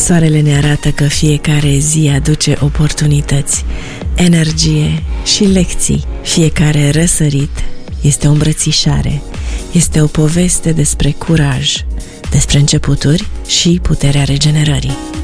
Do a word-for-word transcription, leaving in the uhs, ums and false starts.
Soarele ne arată că fiecare zi aduce oportunități, energie și lecții. Fiecare răsărit este o îmbrățișare, este o poveste despre curaj, despre începuturi și puterea regenerării.